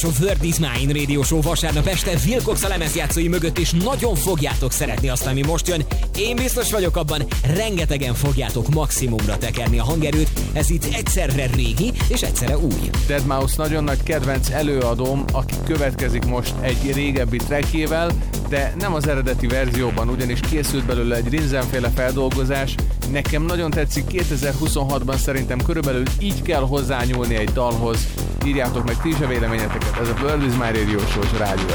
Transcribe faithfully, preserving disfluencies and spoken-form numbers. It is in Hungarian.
A World is Mine Radio Show vasárnap este Wilcox a lemezjátszói mögött, és nagyon fogjátok szeretni azt, ami most jön. Én biztos vagyok abban, rengetegen fogjátok maximumra tekerni a hangerőt. Ez itt egyszerre régi és egyszerre új. deadmau five nagyon nagy kedvenc előadóm, aki következik most egy régebbi trackjével, de nem az eredeti verzióban, ugyanis készült belőle egy Rinzen-féle feldolgozás. Nekem nagyon tetszik, kétezer-huszonhatban szerintem körülbelül így kell hozzányúlni egy dalhoz. Írjátok meg ti is a véleményeteket, ez a World is Mine Radio Show rádió.